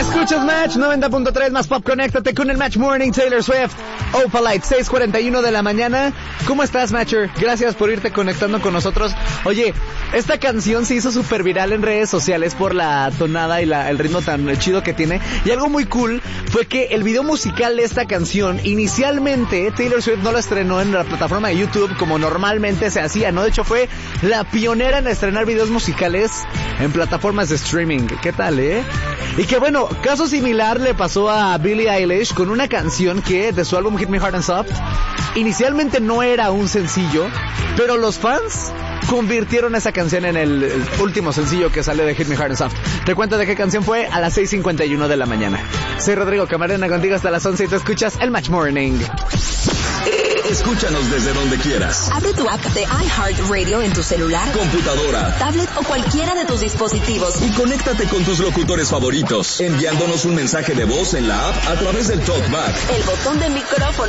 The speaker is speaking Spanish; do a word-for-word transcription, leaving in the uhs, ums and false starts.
Escuchas Match noventa punto tres más Pop. Conéctate con el Match Morning. Taylor Swift, Opalite, seis cuarenta y uno de la mañana. ¿Cómo estás, Matcher? Gracias por irte conectando con nosotros. Oye, esta canción se hizo súper viral en redes sociales por la tonada y la, el ritmo tan chido que tiene. Y algo muy cool fue que el video musical de esta canción, inicialmente Taylor Swift no la estrenó en la plataforma de YouTube como normalmente se hacía, ¿no? De hecho fue la pionera en estrenar videos musicales en plataformas de streaming. ¿Qué tal, eh? Y que bueno, caso similar le pasó a Billie Eilish con una canción que de su álbum Hit Me Hard and Soft inicialmente no era un sencillo, pero los fans convirtieron esa canción en el último sencillo que sale de Hit Me Hard and Soft. Te cuento de qué canción fue a las seis cincuenta y uno de la mañana. Soy Rodrigo Camarena contigo hasta las once y te escuchas el Match Morning. Escúchanos desde donde quieras. Abre tu app de iHeartRadio en tu celular, computadora, tablet o cualquiera de tus dispositivos. Y conéctate con tus locutores favoritos, enviándonos un mensaje de voz en la app a través del TalkBack. El botón de micrófono